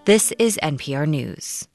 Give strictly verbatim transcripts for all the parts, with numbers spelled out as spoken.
This is N P R News.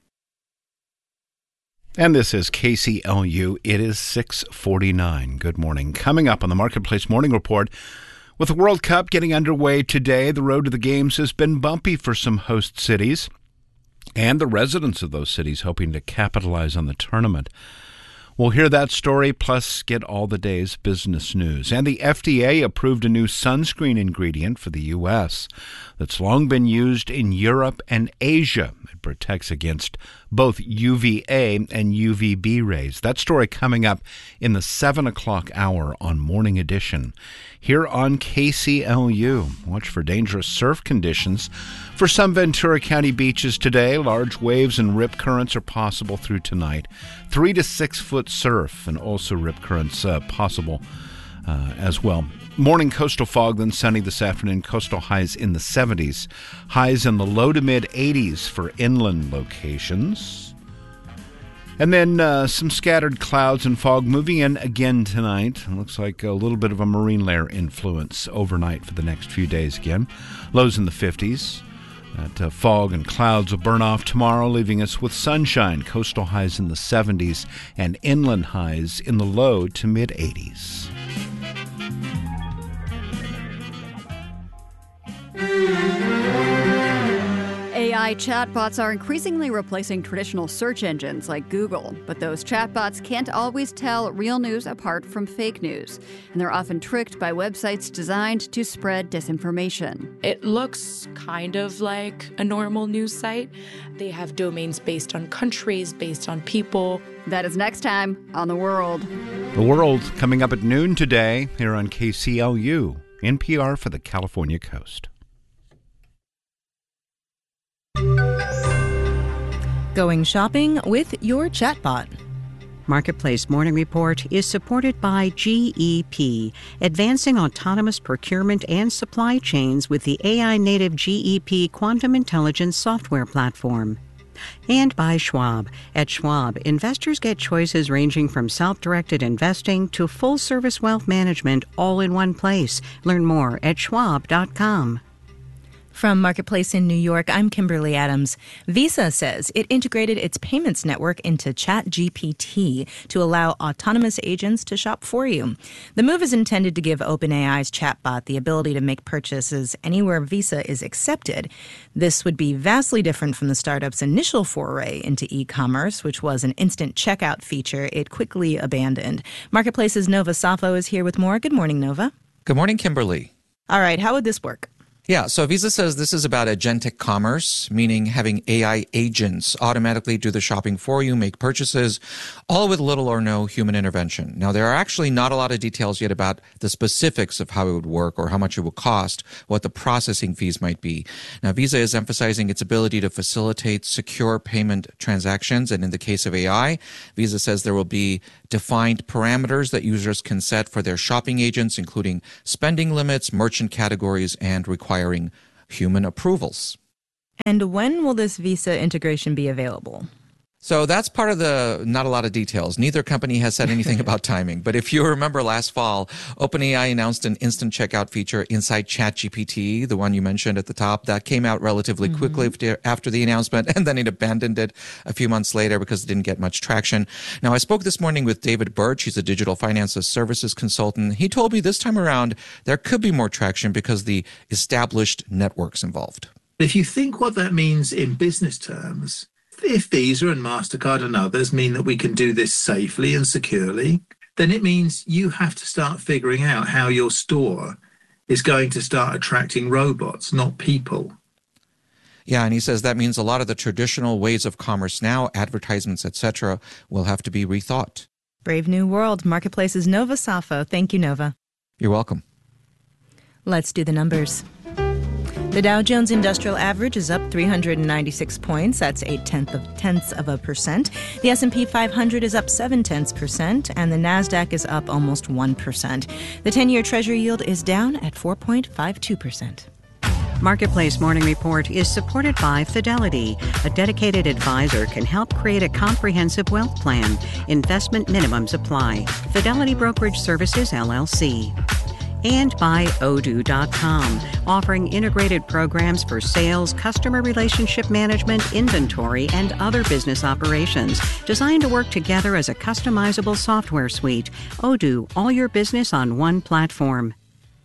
And this is K C L U. It is six forty-nine. Good morning. Coming up on the Marketplace Morning Report, with the World Cup getting underway today, the road to the games has been bumpy for some host cities and the residents of those cities hoping to capitalize on the tournament. We'll hear that story, plus get all the day's business news. And the F D A approved a new sunscreen ingredient for the U S that's long been used in Europe and Asia. It protects against both U V A and U V B rays. That story coming up in the seven o'clock hour on Morning Edition. Here on K C L U, watch for dangerous surf conditions for some Ventura County beaches today. Large waves and rip currents are possible through tonight. Three to six foot surf and also rip currents uh, possible uh, as well. Morning coastal fog, then sunny this afternoon. Coastal highs in the seventies. Highs in the low to mid eighties for inland locations. And then uh, some scattered clouds and fog moving in again tonight. It looks like a little bit of a marine layer influence overnight for the next few days again. Lows in the fifties. That uh, fog and clouds will burn off tomorrow, leaving us with sunshine. Coastal highs in the seventies and inland highs in the low to mid eighties. A I chatbots are increasingly replacing traditional search engines like Google, but those chatbots can't always tell real news apart from fake news, and they're often tricked by websites designed to spread disinformation. It looks kind of like a normal news site. They have domains based on countries, based on people. That is next time on The World. The World coming up at noon today here on K C L U, N P R for the California coast. Going shopping with your chatbot. Marketplace Morning Report is supported by G E P, advancing autonomous procurement and supply chains with the A I-native G E P Quantum Intelligence software platform. And by Schwab. At Schwab, investors get choices ranging from self-directed investing to full-service wealth management all in one place. Learn more at schwab dot com. From Marketplace in New York, I'm Kimberly Adams. Visa says it integrated its payments network into ChatGPT to allow autonomous agents to shop for you. The move is intended to give OpenAI's chatbot the ability to make purchases anywhere Visa is accepted. This would be vastly different from the startup's initial foray into e-commerce, which was an instant checkout feature it quickly abandoned. Marketplace's Nova Safo is here with more. Good morning, Nova. Good morning, Kimberly. All right, how would this work? Yeah, so Visa says this is about agentic commerce, meaning having A I agents automatically do the shopping for you, make purchases, all with little or no human intervention. Now, there are actually not a lot of details yet about the specifics of how it would work or how much it would cost, what the processing fees might be. Now, Visa is emphasizing its ability to facilitate secure payment transactions, and in the case of A I, Visa says there will be defined parameters that users can set for their shopping agents, including spending limits, merchant categories, and requirements. Requiring human approvals. And when will this Visa integration be available? So that's part of the not a lot of details. Neither company has said anything about timing. But if you remember last fall, OpenAI announced an instant checkout feature inside ChatGPT, the one you mentioned at the top. That came out relatively mm-hmm. quickly after the announcement, and then it abandoned it a few months later because it didn't get much traction. Now, I spoke this morning with David Birch. He's a digital finance services consultant. He told me this time around there could be more traction because the established networks involved. If you think what that means in business terms, if Visa and MasterCard and others mean that we can do this safely and securely, then it means you have to start figuring out how your store is going to start attracting robots, not people. Yeah, and he says that means a lot of the traditional ways of commerce now, advertisements, et cetera, will have to be rethought. Brave New World, Marketplace's Nova Safo. Thank you, Nova. You're welcome. Let's do the numbers. The Dow Jones Industrial Average is up three hundred ninety-six points. That's eight tenths of tenths of a percent. The S and P five hundred is up seven tenths percent, and the Nasdaq is up almost one percent. The ten-year Treasury yield is down at four point five two percent. Marketplace Morning Report is supported by Fidelity. A dedicated advisor can help create a comprehensive wealth plan. Investment minimums apply. Fidelity Brokerage Services, L L C. And by Odoo dot com, offering integrated programs for sales, customer relationship management, inventory, and other business operations, designed to work together as a customizable software suite. Odoo, all your business on one platform.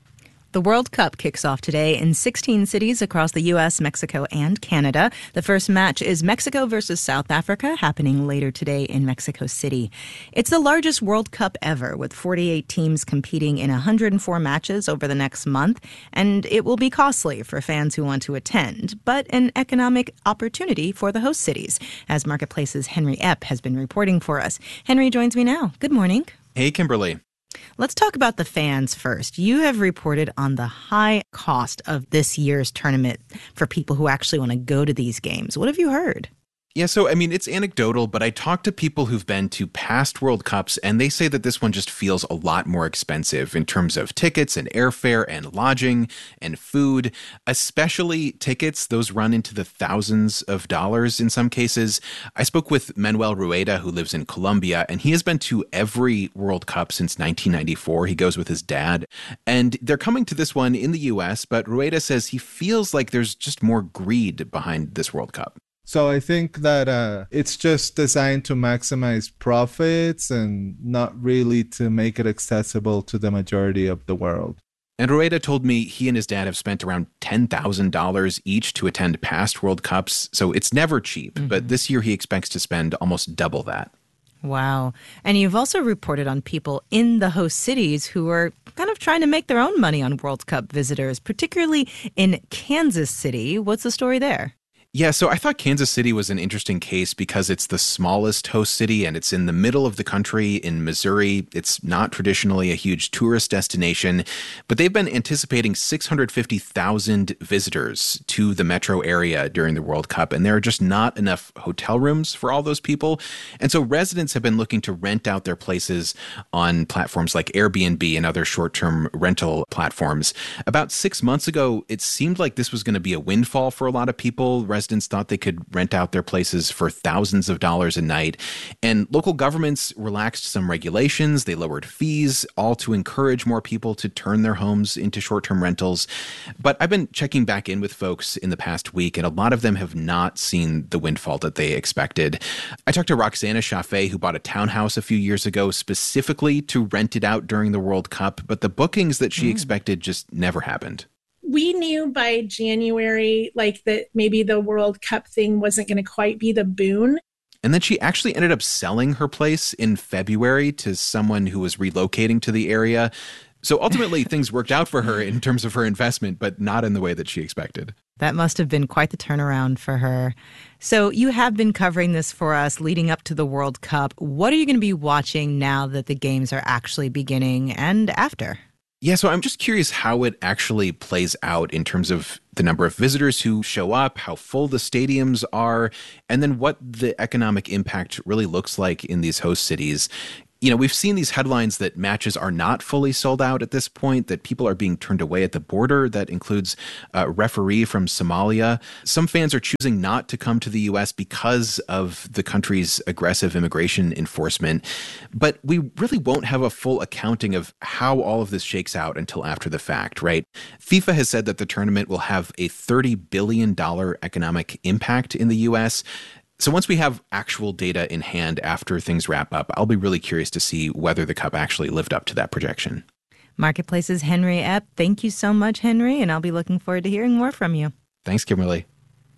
The World Cup kicks off today in sixteen cities across the U S, Mexico, and Canada. The first match is Mexico versus South Africa, happening later today in Mexico City. It's the largest World Cup ever, with forty-eight teams competing in one hundred four matches over the next month, and it will be costly for fans who want to attend, but an economic opportunity for the host cities, as Marketplace's Henry Epp has been reporting for us. Henry joins me now. Good morning. Hey, Kimberly. Let's talk about the fans first. You have reported on the high cost of this year's tournament for people who actually want to go to these games. What have you heard? Yeah, so, I mean, it's anecdotal, but I talked to people who've been to past World Cups, and they say that this one just feels a lot more expensive in terms of tickets and airfare and lodging and food, especially tickets. Those run into the thousands of dollars in some cases. I spoke with Manuel Rueda, who lives in Colombia, and he has been to every World Cup since nineteen ninety-four. He goes with his dad, and they're coming to this one in the U S, but Rueda says he feels like there's just more greed behind this World Cup. So I think that uh, it's just designed to maximize profits and not really to make it accessible to the majority of the world. And Rueda told me he and his dad have spent around ten thousand dollars each to attend past World Cups, so it's never cheap. Mm-hmm. But this year he expects to spend almost double that. Wow. And you've also reported on people in the host cities who are kind of trying to make their own money on World Cup visitors, particularly in Kansas City. What's the story there? Yeah, so I thought Kansas City was an interesting case because it's the smallest host city and it's in the middle of the country in Missouri. It's not traditionally a huge tourist destination, but they've been anticipating six hundred fifty thousand visitors to the metro area during the World Cup, and there are just not enough hotel rooms for all those people. And so residents have been looking to rent out their places on platforms like Airbnb and other short-term rental platforms. About six months ago, it seemed like this was going to be a windfall for a lot of people. Residents thought they could rent out their places for thousands of dollars a night. And local governments relaxed some regulations. They lowered fees, all to encourage more people to turn their homes into short-term rentals. But I've been checking back in with folks in the past week, and a lot of them have not seen the windfall that they expected. I talked to Roxana Chaffee, who bought a townhouse a few years ago specifically to rent it out during the World Cup, but the bookings that she mm. expected just never happened. We knew by January, like, that maybe the World Cup thing wasn't going to quite be the boon. And then she actually ended up selling her place in February to someone who was relocating to the area. So ultimately, things worked out for her in terms of her investment, but not in the way that she expected. That must have been quite the turnaround for her. So you have been covering this for us leading up to the World Cup. What are you going to be watching now that the games are actually beginning and after? Yeah, so I'm just curious how it actually plays out in terms of the number of visitors who show up, how full the stadiums are, and then what the economic impact really looks like in these host cities. You know, we've seen these headlines that matches are not fully sold out at this point, that people are being turned away at the border. That includes a referee from Somalia. Some fans are choosing not to come to the U S because of the country's aggressive immigration enforcement. But we really won't have a full accounting of how all of this shakes out until after the fact, right? FIFA has said that the tournament will have a thirty billion dollars economic impact in the U S. So once we have actual data in hand after things wrap up, I'll be really curious to see whether the Cup actually lived up to that projection. Marketplace's Henry Epp. Thank you so much, Henry, and I'll be looking forward to hearing more from you. Thanks, Kimberly.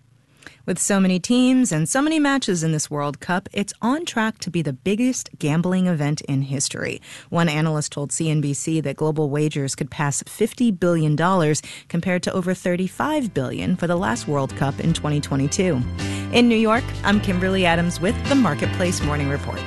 With so many teams and so many matches in this World Cup, it's on track to be the biggest gambling event in history. One analyst told C N B C that global wagers could pass fifty billion dollars compared to over thirty-five billion dollars for the last World Cup in twenty twenty-two. In New York, I'm Kimberly Adams with the Marketplace Morning Report.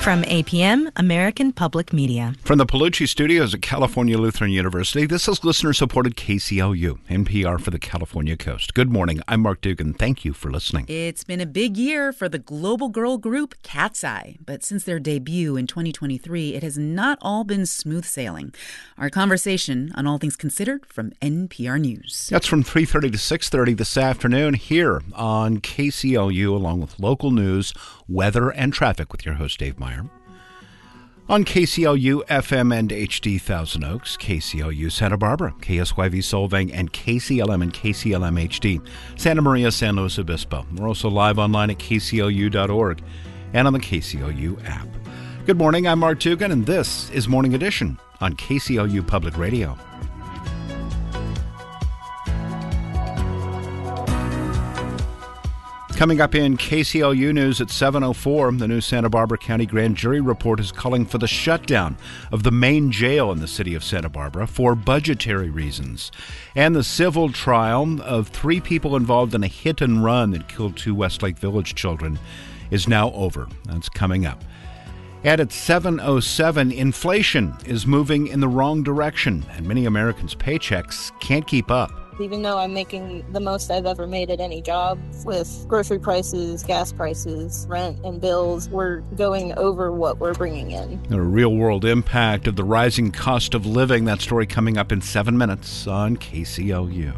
From A P M, American Public Media. From the Palucci Studios at California Lutheran University, this is listener-supported K C L U, N P R for the California Coast. Good morning. I'm Mark Dugan. Thank you for listening. It's been a big year for the global girl group Cat's Eye, but since their debut in twenty twenty-three, it has not all been smooth sailing. Our conversation on All Things Considered from N P R News. That's from three thirty to six thirty this afternoon here on K C L U, along with local news, weather, and traffic with your host, Dave Meyer. On K C L U F M and H D Thousand Oaks, K C L U Santa Barbara, K S Y V Solvang, and K C L M and K C L M H D, Santa Maria, San Luis Obispo. We're also live online at K C L U dot org and on the K C L U app. Good morning, I'm Mark Dugan, and this is Morning Edition on K C L U Public Radio. Coming up in K C L U News at seven oh four, the new Santa Barbara County Grand Jury report is calling for the shutdown of the main jail in the city of Santa Barbara for budgetary reasons. And the civil trial of three people involved in a hit and run that killed two Westlake Village children is now over. That's coming up. And at seven oh seven, inflation is moving in the wrong direction, and many Americans' paychecks can't keep up. Even though I'm making the most I've ever made at any job, with grocery prices, gas prices, rent, and bills, we're going over what we're bringing in. The real-world impact of the rising cost of living. That story coming up in seven minutes on K C L U.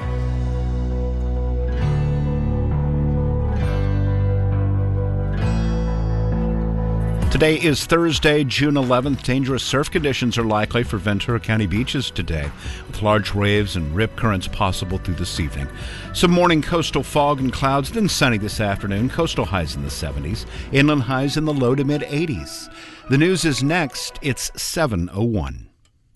Today is Thursday, June eleventh. Dangerous surf conditions are likely for Ventura County beaches today, with large waves and rip currents possible through this evening. Some morning coastal fog and clouds, then sunny this afternoon. Coastal highs in the seventies, inland highs in the low to mid-eighties. The news is next. It's seven oh one.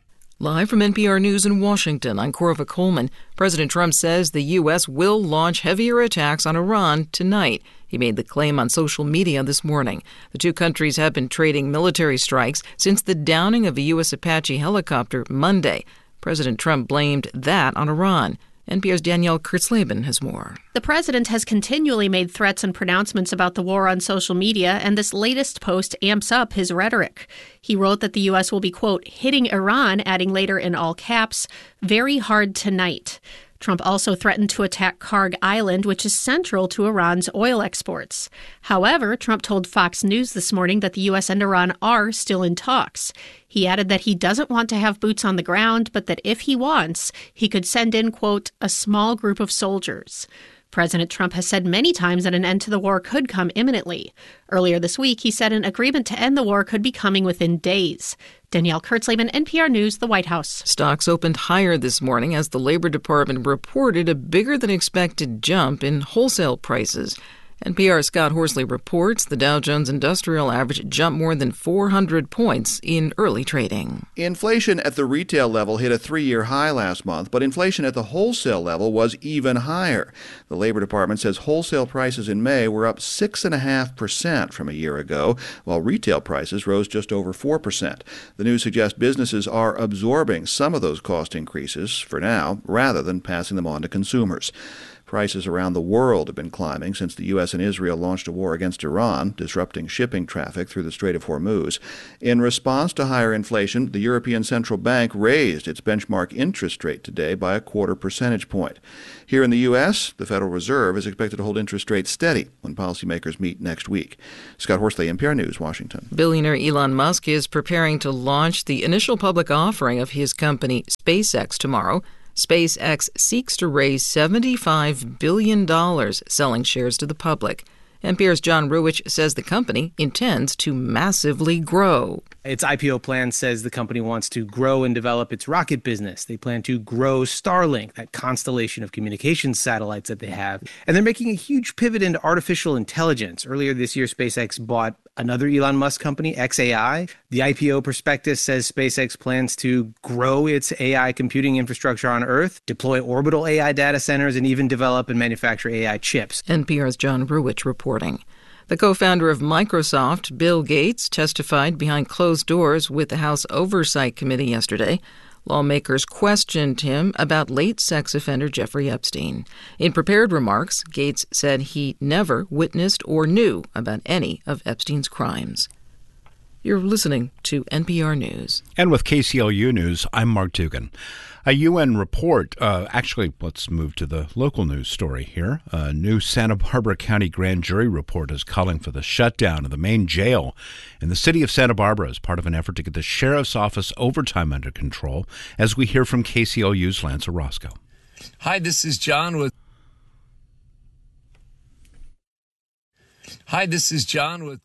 Live from N P R News in Washington, I'm Corva Coleman. President Trump says the U S will launch heavier attacks on Iran tonight. He made the claim on social media this morning. The two countries have been trading military strikes since the downing of a U S Apache helicopter Monday. President Trump blamed that on Iran. N P R's Danielle Kurtzleben has more. The president has continually made threats and pronouncements about the war on social media, and this latest post amps up his rhetoric. He wrote that the U S will be, quote, hitting Iran, adding later in all caps, very hard tonight. Trump also threatened to attack Karg Island, which is central to Iran's oil exports. However, Trump told Fox News this morning that the U S and Iran are still in talks. He added that he doesn't want to have boots on the ground, but that if he wants, he could send in, quote, a small group of soldiers. President Trump has said many times that an end to the war could come imminently. Earlier this week, he said an agreement to end the war could be coming within days. Danielle Kurtzleben, N P R News, the White House. Stocks opened higher this morning as the Labor Department reported a bigger-than-expected jump in wholesale prices. N P R's Scott Horsley reports the Dow Jones Industrial Average jumped more than four hundred points in early trading. Inflation at the retail level hit a three-year high last month, but inflation at the wholesale level was even higher. The Labor Department says wholesale prices in May were up six point five percent from a year ago, while retail prices rose just over four percent. The news suggests businesses are absorbing some of those cost increases for now, rather than passing them on to consumers. Prices around the world have been climbing since the U S and Israel launched a war against Iran, disrupting shipping traffic through the Strait of Hormuz. In response to higher inflation, the European Central Bank raised its benchmark interest rate today by a quarter percentage point. Here in the U S, the Federal Reserve is expected to hold interest rates steady when policymakers meet next week. Scott Horsley, N P R News, Washington. Billionaire Elon Musk is preparing to launch the initial public offering of his company SpaceX tomorrow. SpaceX seeks to raise seventy-five billion dollars selling shares to the public. N P R's John Ruwitch says the company intends to massively grow. Its I P O plan says the company wants to grow and develop its rocket business. They plan to grow Starlink, that constellation of communications satellites that they have. And they're making a huge pivot into artificial intelligence. Earlier this year, SpaceX bought another Elon Musk company, X A I. The I P O prospectus says SpaceX plans to grow its A I computing infrastructure on Earth, deploy orbital A I data centers, and even develop and manufacture A I chips. N P R's John Ruwitch reporting. The co-founder of Microsoft, Bill Gates, testified behind closed doors with the House Oversight Committee yesterday. Lawmakers questioned him about late sex offender Jeffrey Epstein. In prepared remarks, Gates said he never witnessed or knew about any of Epstein's crimes. You're listening to N P R News. And with K C L U News, I'm Mark Dugan. A U N report, uh, actually, let's move to the local news story here. A new Santa Barbara County grand jury report is calling for the shutdown of the main jail in the city of Santa Barbara as part of an effort to get the sheriff's office overtime under control, as we hear from K C L U's Lance Orozco. Hi, this is John with... Hi, this is John with...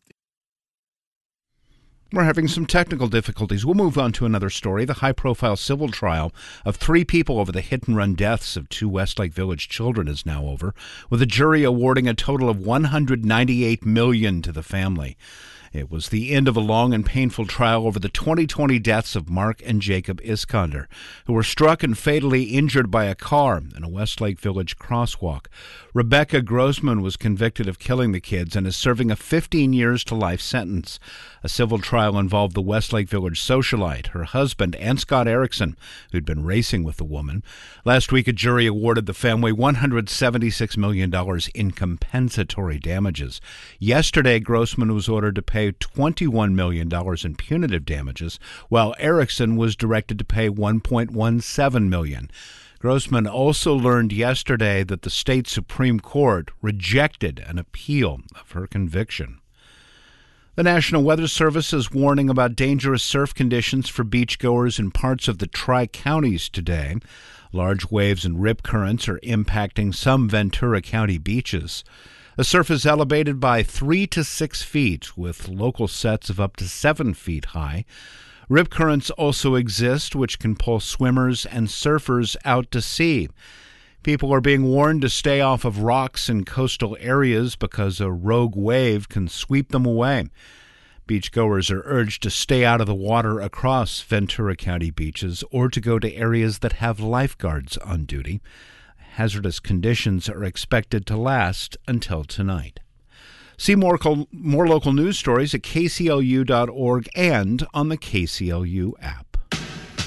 We're having some technical difficulties. We'll move on to another story. The high-profile civil trial of three people over the hit-and-run deaths of two Westlake Village children is now over, with a jury awarding a total of one hundred ninety-eight million dollars to the family. It was the end of a long and painful trial over the twenty twenty deaths of Mark and Jacob Iskander, who were struck and fatally injured by a car in a Westlake Village crosswalk. Rebecca Grossman was convicted of killing the kids and is serving a fifteen years to life sentence. A civil trial involved the Westlake Village socialite, her husband, and Scott Erickson, who'd been racing with the woman. Last week, a jury awarded the family one hundred seventy-six million dollars in compensatory damages. Yesterday, Grossman was ordered to pay twenty-one million dollars in punitive damages, while Erickson was directed to pay one point one seven million dollars. Grossman also learned yesterday that the state Supreme Court rejected an appeal of her conviction. The National Weather Service is warning about dangerous surf conditions for beachgoers in parts of the Tri-Counties today. Large waves and rip currents are impacting some Ventura County beaches. The surf is elevated by three to six feet, with local sets of up to seven feet high. Rip currents also exist, which can pull swimmers and surfers out to sea. People are being warned to stay off of rocks in coastal areas because a rogue wave can sweep them away. Beachgoers are urged to stay out of the water across Ventura County beaches or to go to areas that have lifeguards on duty. Hazardous conditions are expected to last until tonight. See more, more local news stories at K C L U dot org and on the K C L U app.